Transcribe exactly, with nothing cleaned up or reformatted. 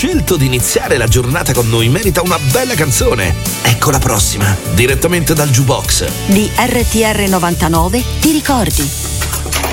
scelto di iniziare la giornata con noi merita una bella canzone. Ecco la prossima, direttamente dal jukebox di R T R novantanove, ti ricordi?